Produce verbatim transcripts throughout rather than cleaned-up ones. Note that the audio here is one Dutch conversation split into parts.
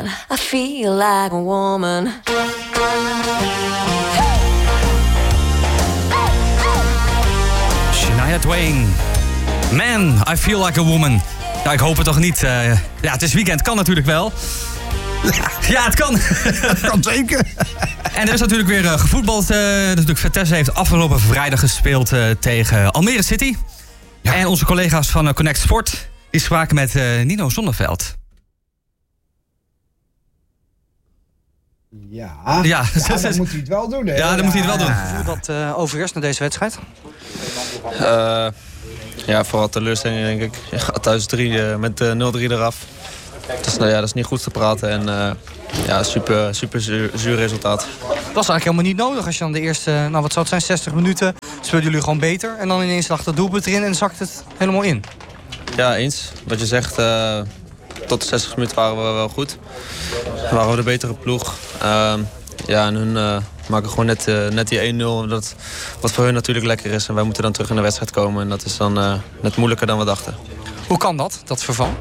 I feel like a woman. Shania Twain. Man, I feel like a woman. Ja, ik hoop het toch niet. Uh, ja, het is weekend, kan natuurlijk wel. Ja, het kan. Het kan zeker. En er is natuurlijk weer uh, gevoetbald. Uh, natuurlijk Vitesse heeft afgelopen vrijdag gespeeld uh, tegen Almere City. Ja. En onze collega's van uh, Connect Sport, die spraken met uh, Nino Zonneveld. Ja, ja, ja dan moet hij het wel doen. Hè? Ja, dan ja. moet hij het wel doen. Hoe dat uh, overheerst naar deze wedstrijd? Uh, ja, vooral teleurstelling denk ik. Je gaat thuis drie uh, met uh, nul drie eraf. Dus nou ja, dat is niet goed te praten en uh, ja, super, super zuur, zuur resultaat. Dat was eigenlijk helemaal niet nodig als je dan de eerste, nou wat zou het zijn, zestig minuten speelden jullie gewoon beter. En dan ineens lag dat doelpunt erin en zakt het helemaal in. Ja, eens. Wat je zegt, uh, tot de zestig minuten waren we wel goed. Dan waren we de betere ploeg. Uh, ja, en hun uh, maken gewoon net, uh, net die één nul. Dat, wat voor hun natuurlijk lekker is. En wij moeten dan terug in de wedstrijd komen. En dat is dan uh, net moeilijker dan we dachten. Hoe kan dat, dat verval?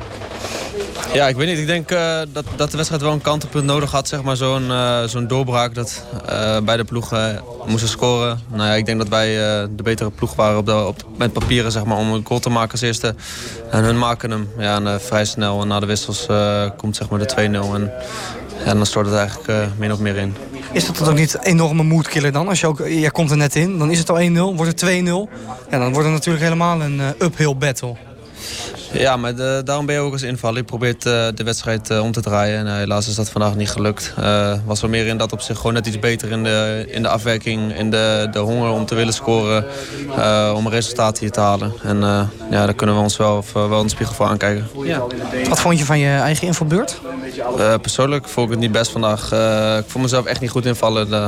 Ja, ik weet niet. Ik denk uh, dat, dat de wedstrijd wel een kantelpunt nodig had. Zeg maar, zo'n uh, zo'n doorbraak dat uh, beide ploegen uh, moesten scoren. Nou ja, ik denk dat wij uh, de betere ploeg waren op de, op, met papieren zeg maar, om een goal te maken als eerste. En hun maken hem ja, en, uh, vrij snel. En na de wissels uh, komt zeg maar, de twee nul. En ja, dan stort het eigenlijk uh, min of meer in. Is dat dan niet een enorme moodkiller dan? Als je ook, jij komt er net in, dan is het al één nul, wordt het twee nul. Ja, dan wordt het natuurlijk helemaal een uh, uphill battle. Ja, maar de, daarom ben je ook als invaller. Je probeert uh, de wedstrijd uh, om te draaien. En uh, helaas is dat vandaag niet gelukt. Uh, was wel meer in dat opzicht gewoon net iets beter in de, in de afwerking. In de, de honger om te willen scoren. Uh, om een resultaat hier te halen. En uh, ja, daar kunnen we ons wel, of, uh, wel in de spiegel voor aankijken. Ja. Wat vond je van je eigen invalbeurt? Uh, persoonlijk vond ik het niet best vandaag. Uh, ik vond mezelf echt niet goed invallen. Uh,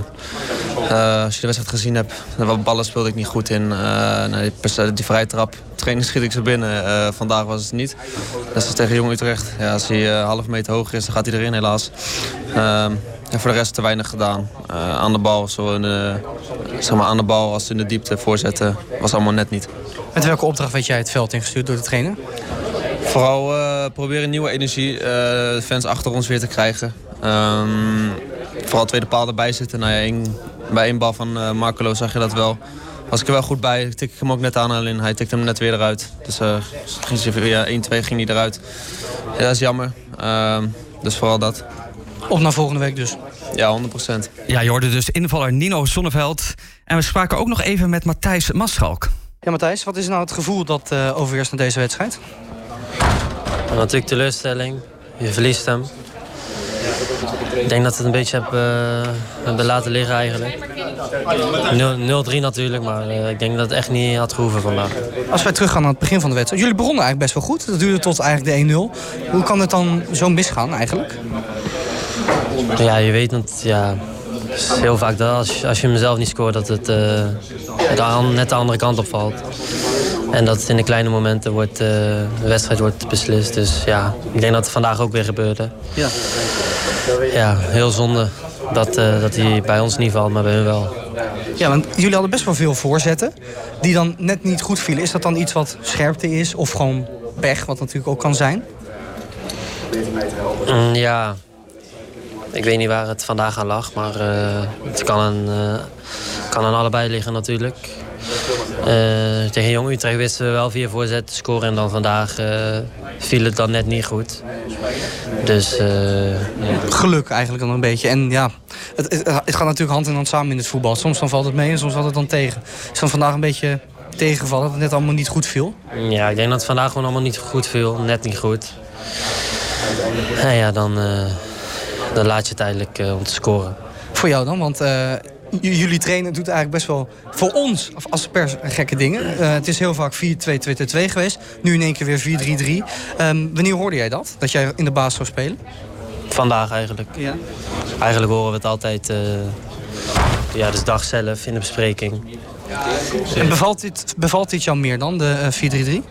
uh, als je de wedstrijd gezien hebt, wat ballen speelde ik niet goed in. Uh, nou, die, die vrije trap, training schiet ik ze binnen. Uh, vandaag was het niet. Dat is tegen Jong Utrecht. Ja, als hij uh, half meter hoger is, dan gaat hij erin helaas. Uh, ja, voor de rest te weinig gedaan. Uh, aan de bal, zo in de, zeg maar aan de bal als in de diepte voorzetten, was allemaal net niet. Met welke opdracht werd jij het veld ingestuurd door de trainer? Vooral uh, proberen nieuwe energie, uh, de fans achter ons weer te krijgen. Um, vooral tweede paal erbij zitten. Nou ja, één, bij één bal van uh, Markelo zag je dat wel. Was ik er wel goed bij. Ik tik hem ook net aan alleen. Hij tikte hem net weer eruit. Dus uh, ja, één twee ging hij eruit. Ja, dat is jammer. Uh, dus vooral dat. Op naar volgende week dus? Ja, honderd procent. Ja, je hoorde dus invaller Nino Zonneveld. En we spraken ook nog even met Matthijs Maschalk. Ja, Matthijs, wat is nou het gevoel dat uh, overheerst naar deze wedstrijd? Ja, natuurlijk teleurstelling. Je verliest hem. Ik denk dat we het een beetje hebben, uh, hebben laten liggen eigenlijk. nul drie natuurlijk, maar uh, ik denk dat het echt niet had gehoeven vandaag. Als wij teruggaan naar het begin van de wedstrijd. Jullie begonnen eigenlijk best wel goed. Dat duurde tot eigenlijk de één nul. Hoe kan het dan zo misgaan eigenlijk? Ja, je weet dat ja, het is heel vaak dat als je, als je hem zelf niet scoort, dat het uh, net de andere kant opvalt. En dat het in de kleine momenten wordt, uh, de wedstrijd wordt beslist. Dus ja, ik denk dat het vandaag ook weer gebeurde. Ja, ja heel zonde dat, uh, dat hij bij ons niet valt, maar bij hun wel. Ja, want jullie hadden best wel veel voorzetten die dan net niet goed vielen. Is dat dan iets wat scherpte is of gewoon pech, wat natuurlijk ook kan zijn? Mm, ja, ik weet niet waar het vandaag aan lag, maar uh, het kan aan, uh, kan aan allebei liggen natuurlijk. Uh, tegen Jong Utrecht wisten we wel vier voorzetten te scoren en dan vandaag uh, viel het dan net niet goed. Dus uh, geluk eigenlijk dan een beetje. En ja, het, het, het gaat natuurlijk hand in hand samen in het voetbal. Soms dan valt het mee en soms valt het dan tegen. Is dan vandaag een beetje tegengevallen dat het net allemaal niet goed viel? Ja, ik denk dat het vandaag gewoon allemaal niet goed viel. Net niet goed. En ja, dan, uh, dan laat je het eigenlijk uh, om te scoren. Voor jou dan, want uh, jullie trainen doet eigenlijk best wel voor ons als pers gekke dingen. Uh, het is heel vaak vier twee twee twee geweest. Nu in één keer weer vier drie drie. Um, wanneer hoorde jij dat? Dat jij in de baas zou spelen? Vandaag eigenlijk. Ja. Eigenlijk horen we het altijd uh, ja, de dag zelf in de bespreking. En bevalt dit, bevalt dit jou meer dan, de uh, vier drie drie?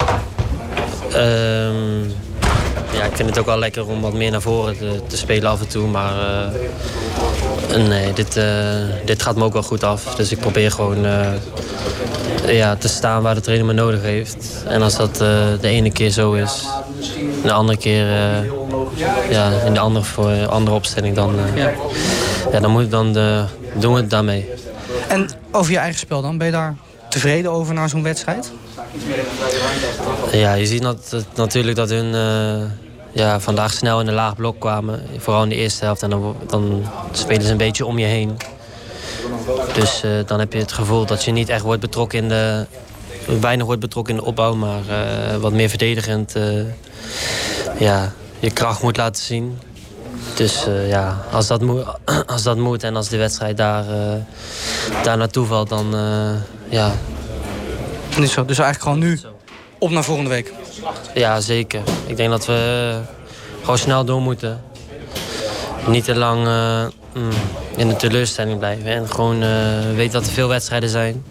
Um, ja, ik vind het ook wel lekker om wat meer naar voren te, te spelen af en toe. Maar uh, nee, dit, uh, dit gaat me ook wel goed af. Dus ik probeer gewoon uh, ja, te staan waar de trainer me nodig heeft. En als dat uh, de ene keer zo is, de andere keer, uh, ja, in de andere, voor andere opstelling, dan, uh, ja. Ja, dan, moet, dan uh, doen we het daarmee. En over je eigen spel dan, ben je daar tevreden over na zo'n wedstrijd? Ja, je ziet nat, natuurlijk dat hun uh, ja, vandaag snel in een laag blok kwamen. Vooral in de eerste helft. En dan, dan spelen ze een beetje om je heen. Dus uh, dan heb je het gevoel dat je niet echt wordt betrokken in de... weinig wordt betrokken in de opbouw, maar uh, wat meer verdedigend uh, ja, je kracht moet laten zien. Dus uh, ja, als dat, moet, als dat moet en als de wedstrijd daar, uh, daar naartoe valt, dan uh, ja... Niet zo, dus eigenlijk gewoon nu op naar volgende week? Ja, zeker. Ik denk dat we gewoon snel door moeten. Niet te lang uh, mm, in de teleurstelling blijven. En gewoon uh, weten dat er veel wedstrijden zijn.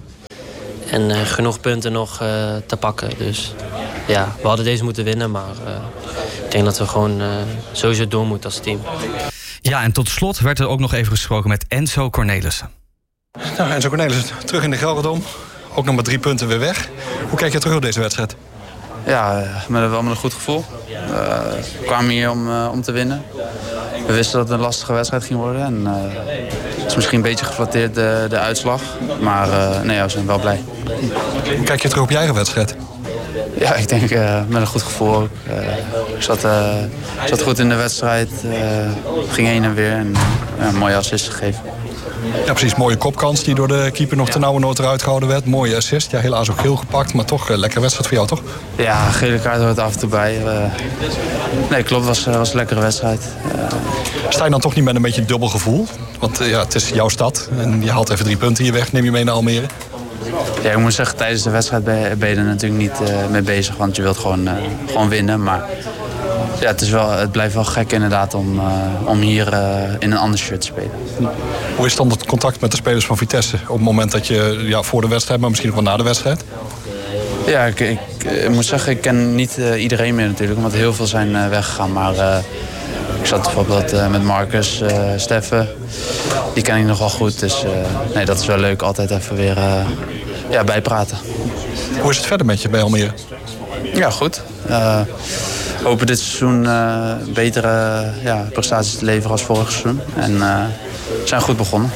En uh, genoeg punten nog uh, te pakken. Dus ja, we hadden deze moeten winnen. Maar uh, ik denk dat we gewoon uh, sowieso door moeten als team. Ja, en tot slot werd er ook nog even gesproken met Enzo Cornelissen. Nou, Enzo Cornelissen, terug in de Gelredome. Ook nog maar drie punten weer weg. Hoe kijk je terug op deze wedstrijd? Ja, met wel met een goed gevoel. Uh, we kwamen hier om, uh, om te winnen. We wisten dat het een lastige wedstrijd ging worden. En, uh, het is misschien een beetje geflatteerd de, de uitslag. Maar uh, nee, we zijn wel blij. Hoe kijk je terug op je eigen wedstrijd? Ja, ik denk uh, met een goed gevoel ook. Uh, ik zat, uh, zat goed in de wedstrijd. Uh, ging heen en weer. En uh, een mooie assist gegeven. Ja, precies. Mooie kopkans die door de keeper nog ja. te nauwe nood eruit gehouden werd. Mooie assist. Ja, helaas ook geel gepakt, maar toch een uh, lekkere wedstrijd voor jou, toch? Ja, gele kaart hoort af en toe bij. Uh, nee, klopt. Het was, uh, was een lekkere wedstrijd. Uh, Sta je dan toch niet met een beetje dubbel gevoel? Want uh, ja, het is jouw stad en je haalt even drie punten hier weg. Neem je mee naar Almere? Ja, ik moet zeggen, tijdens de wedstrijd ben je er natuurlijk niet uh, mee bezig. Want je wilt gewoon, uh, gewoon winnen. Maar ja, het, is wel, het blijft wel gek inderdaad om, uh, om hier uh, in een ander shirt te spelen. Hoe is dan het contact met de spelers van Vitesse? Op het moment dat je ja, voor de wedstrijd, maar misschien nog wel na de wedstrijd? Ja, ik, ik, ik moet zeggen, ik ken niet uh, iedereen meer natuurlijk. Omdat heel veel zijn uh, weggegaan. Maar uh, ik zat bijvoorbeeld uh, met Marcus, uh, Steffen. Die ken ik nog wel goed. Dus uh, nee, dat is wel leuk. Altijd even weer uh, ja, bijpraten. Hoe is het verder met je bij Almere? Ja, goed. Uh, we hopen dit seizoen uh, betere uh, ja, prestaties te leveren als vorig seizoen. En uh, we zijn goed begonnen.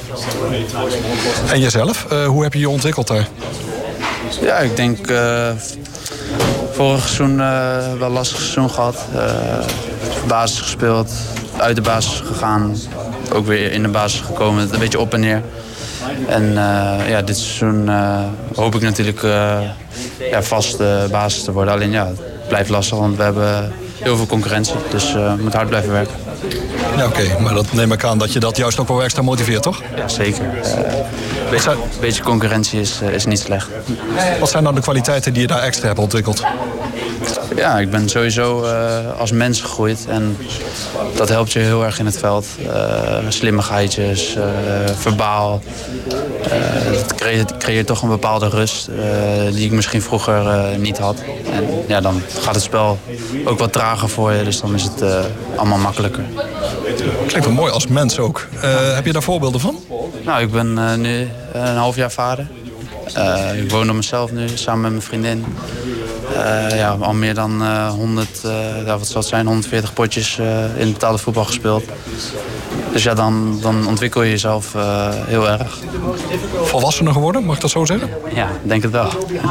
En jezelf? Uh, hoe heb je je ontwikkeld daar? Ja, ik denk uh, vorig seizoen uh, wel een lastig seizoen gehad. Uh, basis gespeeld, uit de basis gegaan. Ook weer in de basis gekomen, een beetje op en neer. En uh, ja, dit seizoen uh, hoop ik natuurlijk uh, ja, vast uh, basis te worden. Alleen ja, het blijft lastig, want we hebben heel veel concurrentie. Dus uh, we moeten hard blijven werken. Ja, oké. Okay. Maar dat neem ik aan dat je dat juist ook wel extra motiveert, toch? Ja, zeker. Uh, een beetje, een beetje concurrentie is, uh, is niet slecht. Wat zijn dan de kwaliteiten die je daar extra hebt ontwikkeld? Ja, ik ben sowieso uh, als mens gegroeid. En dat helpt je heel erg in het veld. Uh, slimmigheidjes, uh, verbaal. Uh, dat creëert, creëert toch een bepaalde rust uh, die ik misschien vroeger uh, niet had. En ja, dan gaat het spel ook wat trager voor je. Dus dan is het uh, allemaal makkelijker. Klinkt wel mooi als mens ook. Uh, heb je daar voorbeelden van? Nou, ik ben uh, nu een half jaar vader. Uh, ik woon op mezelf nu, samen met mijn vriendin. Uh, ja, al meer dan uh, honderd, uh, ja, wat zal het zijn, honderdveertig potjes uh, in betaalde voetbal gespeeld. Dus ja, dan, dan ontwikkel je jezelf uh, heel erg. Volwassener geworden, mag ik dat zo zeggen? Ja, ik denk het wel.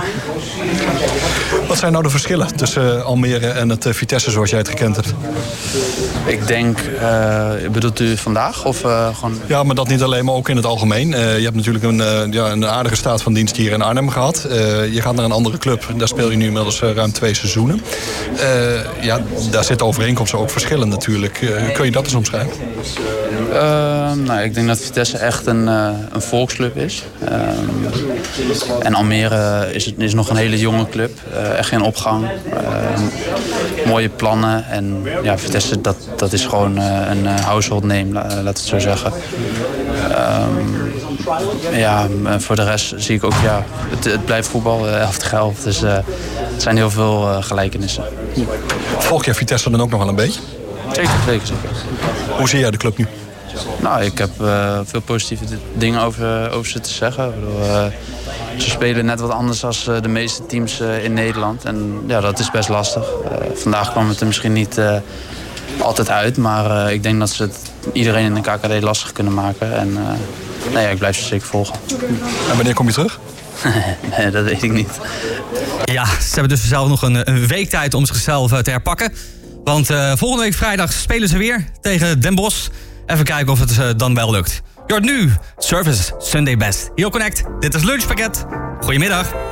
Wat zijn nou de verschillen tussen Almere en het Vitesse zoals jij het gekend hebt? Ik denk, uh, bedoelt u vandaag? Of, uh, gewoon... Ja, maar dat niet alleen, maar ook in het algemeen. Uh, je hebt natuurlijk een, uh, ja, een aardige staat van dienst hier in Arnhem gehad. Uh, je gaat naar een andere club, daar speel je nu inmiddels uh, ruim twee seizoenen. Uh, ja, daar zitten overeenkomsten ook verschillen natuurlijk. Uh, kun je dat eens omschrijven? Uh, nou, ik denk dat Vitesse echt een, uh, een volksclub is. Uh, en Almere is, het, is nog een hele jonge club. Uh, echt geen opgang. Uh, mooie plannen. En ja, Vitesse, dat, dat is gewoon uh, een uh, household name, uh, laat het zo zeggen. Uh, ja, voor de rest zie ik ook, ja, het, het blijft voetbal, uh, elf tegen elf. Dus uh, het zijn heel veel uh, gelijkenissen. Volg jij Vitesse dan ook nog wel een beetje? Zeker, zeker, zeker. Hoe zie jij de club nu? Nou, ik heb uh, veel positieve dingen over, over ze te zeggen. Ik bedoel, uh, ze spelen net wat anders dan uh, de meeste teams uh, in Nederland. En ja, dat is best lastig. Uh, vandaag kwam het er misschien niet uh, altijd uit. Maar uh, ik denk dat ze het iedereen in de K K D lastig kunnen maken. En uh, nou ja, ik blijf ze zeker volgen. En wanneer kom je terug? Nee, dat weet ik niet. Ja, ze hebben dus zelf nog een, een week tijd om zichzelf te herpakken. Want uh, volgende week vrijdag spelen ze weer tegen Den Bosch. Even kijken of het uh, dan wel lukt. Je hoort nu Service Sunday Best. Hier op Connect, dit is Lunchpakket. Goedemiddag.